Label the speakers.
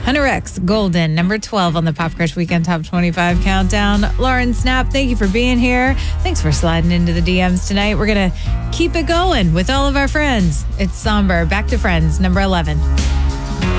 Speaker 1: Hunter X Golden, number 12 on the Pop Crush Weekend Top 25 Countdown. Lauren Snap, thank you for being here. Thanks for sliding into the DMs tonight. We're going to keep it going with all of our friends. It's Somber. Back to Friends, number 11.